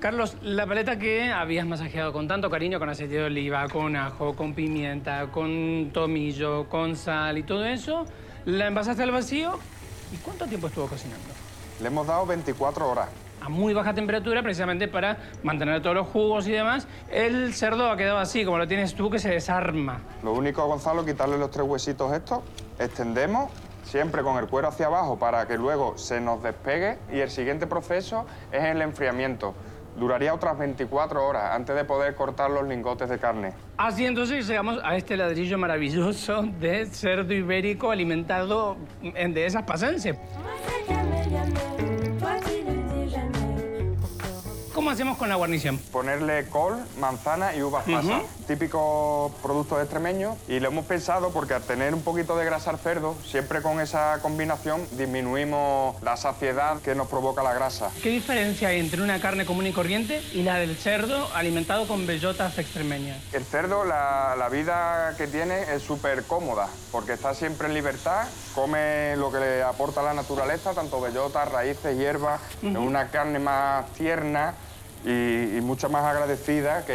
Carlos, la paleta que habías masajeado con tanto cariño, con aceite de oliva, con ajo, con pimienta, con tomillo, con sal y todo eso, la envasaste al vacío. ¿Y cuánto tiempo estuvo cocinando? Le hemos dado 24 horas. A muy baja temperatura, precisamente para mantener todos los jugos y demás. El cerdo ha quedado así, como lo tienes tú, que se desarma. Lo único, Gonzalo, quitarle los 3 huesitos estos, extendemos, siempre con el cuero hacia abajo para que luego se nos despegue, y el siguiente proceso es el enfriamiento. Duraría otras 24 horas antes de poder cortar los lingotes de carne. Así entonces llegamos a este ladrillo maravilloso de cerdo ibérico alimentado en dehesas pacense. ¿Cómo hacemos con la guarnición? Ponerle col, manzana y uvas pasas, típicos productos extremeños, y lo hemos pensado porque al tener un poquito de grasa al cerdo, siempre con esa combinación disminuimos la saciedad que nos provoca la grasa. ¿Qué diferencia hay entre una carne común y corriente y la del cerdo alimentado con bellotas extremeñas? El cerdo, la vida que tiene es súper cómoda, porque está siempre en libertad, come lo que le aporta la naturaleza, tanto bellotas, raíces, hierbas. Es una carne más tierna y mucho más agradecida que